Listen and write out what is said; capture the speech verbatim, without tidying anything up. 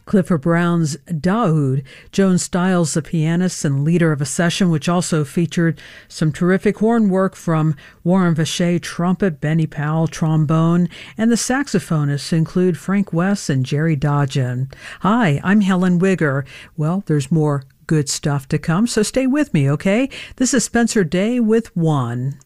Clifford Brown's Daoud, Joan Styles, the pianist and leader of a session which also featured some terrific horn work from Warren Vacher, trumpet, Benny Powell, trombone, and the saxophonists include Frank West and Jerry Dodgen. Hi, I'm Helen Wigger. Well, there's more good stuff to come, so stay with me, okay? This is Spencer Day with One.